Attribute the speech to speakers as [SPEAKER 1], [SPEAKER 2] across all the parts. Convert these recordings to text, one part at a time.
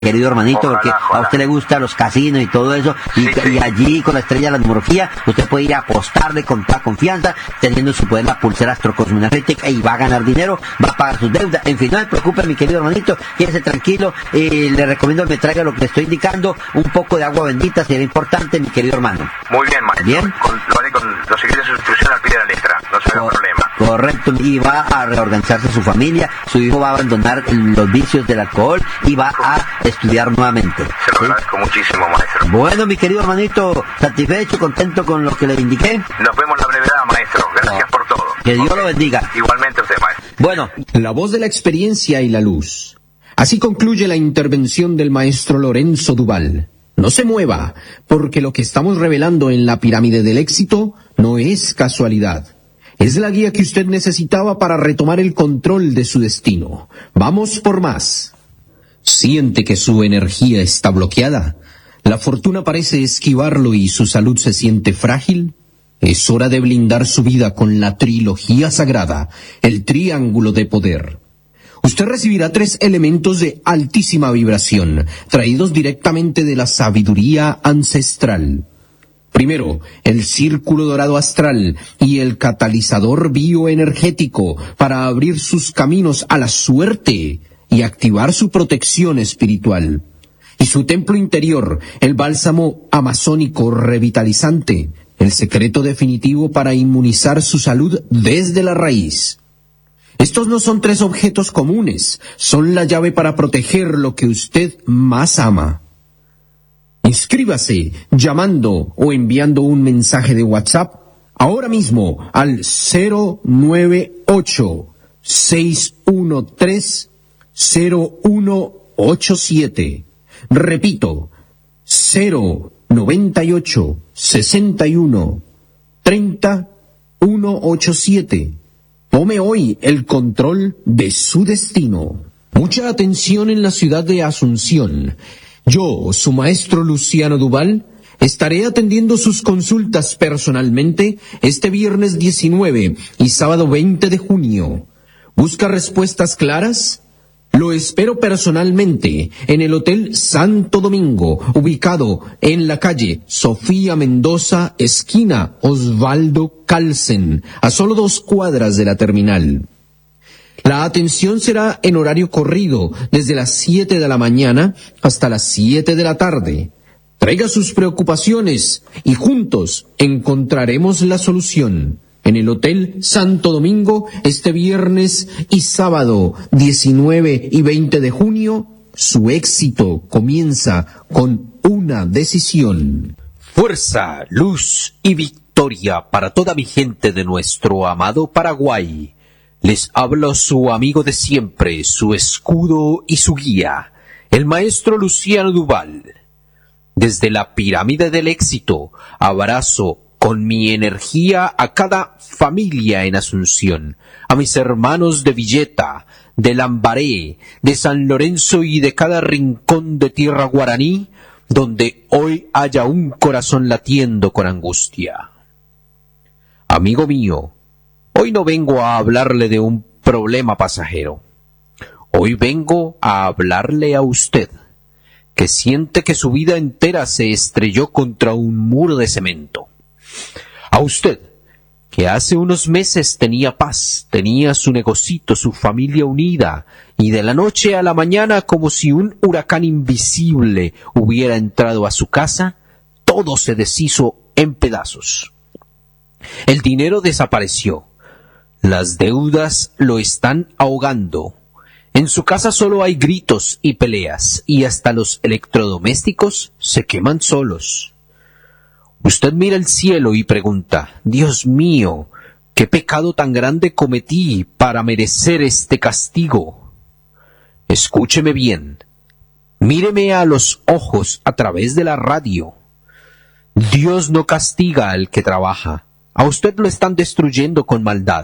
[SPEAKER 1] querido hermanito,
[SPEAKER 2] Ojalá,
[SPEAKER 1] porque a
[SPEAKER 2] ojalá.
[SPEAKER 1] usted le gustan los casinos y todo eso, y,
[SPEAKER 2] Sí, sí.
[SPEAKER 1] y allí con la estrella de la numerología, usted puede ir a apostarle con toda confianza, teniendo en su poder la pulsera astrocosmoenergética, y va a ganar dinero, va a pagar sus deudas. En fin, no se preocupe, mi querido hermanito, quédese tranquilo, le recomiendo que me traiga lo que le estoy indicando, un poco de agua bendita, sería importante, mi querido hermano.
[SPEAKER 2] Muy bien, maestro.
[SPEAKER 1] Bien.
[SPEAKER 2] Lo haré lo seguiré su instrucción al pie de la letra. No será problema.
[SPEAKER 1] Correcto, y va a reorganizarse su familia, su hijo va a abandonar los vicios del alcohol y va a estudiar nuevamente.
[SPEAKER 2] Se lo agradezco muchísimo, maestro.
[SPEAKER 1] Bueno, mi querido hermanito, satisfecho, contento con lo que le indiqué.
[SPEAKER 2] Nos vemos en la brevedad, maestro. Gracias por todo.
[SPEAKER 1] Que Dios lo bendiga.
[SPEAKER 2] Igualmente usted, maestro.
[SPEAKER 1] Bueno,
[SPEAKER 3] La voz de la experiencia y la luz. Así concluye la intervención del maestro Lorenzo Duval. No se mueva, porque lo que estamos revelando en la pirámide del éxito no es casualidad. Es la guía que usted necesitaba para retomar el control de su destino. Vamos por más. ¿Siente que su energía está bloqueada? ¿La fortuna parece esquivarlo y su salud se siente frágil? Es hora de blindar su vida con la trilogía sagrada, el triángulo de poder. Usted recibirá 3 elementos de altísima vibración, traídos directamente de la sabiduría ancestral. Primero, el círculo dorado astral y el catalizador bioenergético para abrir sus caminos a la suerte y activar su protección espiritual. Y su templo interior, el bálsamo amazónico revitalizante, el secreto definitivo para inmunizar su salud desde la raíz. Estos no son 3 objetos comunes, son la llave para proteger lo que usted más ama. Inscríbase llamando o enviando un mensaje de WhatsApp ahora mismo al 098-613-0187. Repito, 098-61-30-187. Tome hoy el control de su destino. Mucha atención en la ciudad de Asunción. Yo, su maestro Luciano Duval, estaré atendiendo sus consultas personalmente este viernes 19 y sábado 20 de junio. ¿Busca respuestas claras? Lo espero personalmente en el Hotel Santo Domingo, ubicado en la calle Sofía Mendoza, esquina Osvaldo Calsen, a solo 2 cuadras de la terminal. La atención será en horario corrido, desde las 7 de la mañana hasta las 7 de la tarde. Traiga sus preocupaciones y juntos encontraremos la solución. En el Hotel Santo Domingo, este viernes y sábado 19 y 20 de junio, su éxito comienza con una decisión.
[SPEAKER 4] Fuerza, luz y victoria para toda mi gente de nuestro amado Paraguay. Les habla su amigo de siempre, su escudo y su guía, el maestro Luciano Duval. Desde la pirámide del éxito, abrazo con mi energía a cada familia en Asunción, a mis hermanos de Villeta, de Lambaré, de San Lorenzo y de cada rincón de tierra guaraní, donde hoy haya un corazón latiendo con angustia. Amigo mío, hoy no vengo a hablarle de un problema pasajero. Hoy vengo a hablarle a usted, que siente que su vida entera se estrelló contra un muro de cemento. A usted, que hace unos meses tenía paz, tenía su negocito, su familia unida, y de la noche a la mañana, como si un huracán invisible hubiera entrado a su casa, todo se deshizo en pedazos. El dinero desapareció. Las deudas lo están ahogando. En su casa solo hay gritos y peleas, y hasta los electrodomésticos se queman solos. Usted mira el cielo y pregunta, Dios mío, ¿qué pecado tan grande cometí para merecer este castigo? Escúcheme bien, míreme a los ojos a través de la radio. Dios no castiga al que trabaja, a usted lo están destruyendo con maldad.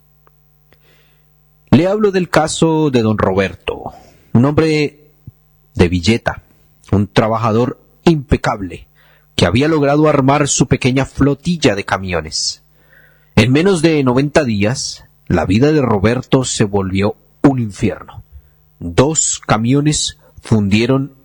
[SPEAKER 4] Le hablo del caso de don Roberto, un hombre de Villeta, un trabajador impecable, que había logrado armar su pequeña flotilla de camiones. En menos de 90 días, la vida de Roberto se volvió un infierno. 2 camiones fundieron